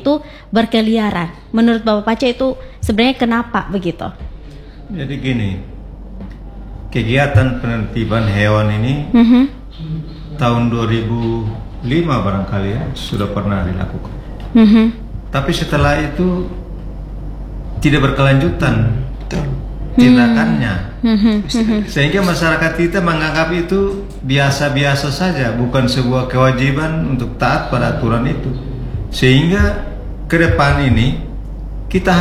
itu berkeliaran. Menurut Bapak Pace itu sebenarnya kenapa begitu? Jadi gini, kegiatan penertiban hewan ini tahun 2005 barangkali ya sudah pernah dilakukan. Tapi setelah itu tidak berkelanjutan tindakannya, sehingga masyarakat kita menganggap itu biasa-biasa saja, bukan sebuah kewajiban untuk taat pada aturan itu. Sehingga ke depan ini kita